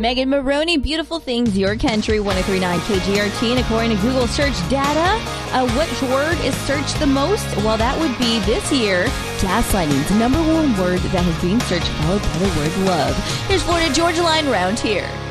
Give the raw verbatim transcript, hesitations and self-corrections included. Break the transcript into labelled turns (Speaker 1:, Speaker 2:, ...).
Speaker 1: Megan Maroney, Beautiful Things, Your Country, one oh three point nine K G R T. And according to Google search data, uh, which word is searched the most? Well, that would be this year, gaslighting's number one word that has been searched, followed by the word love. Here's Florida Georgia Line round here.